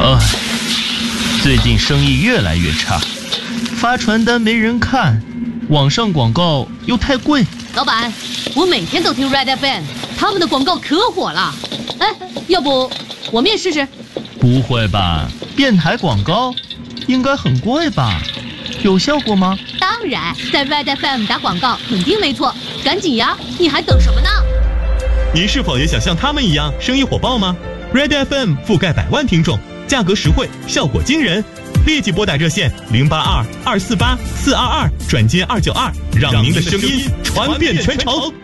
最近生意越来越差，发传单没人看，网上广告又太贵。 老板，我每天都听 Red FM， 他们的广告可火了。哎，要不我们也试试？ 不会吧，电台广告应该很贵吧？有效果吗？ 当然，在 Red FM 打广告肯定没错，赶紧呀，你还等什么呢？ 您是否也想像他们一样生意火爆吗？ Red FM 覆盖100万听众，价格实惠，效果惊人，立即拨打热线082-248-422，转接292，让您的声音传遍全城。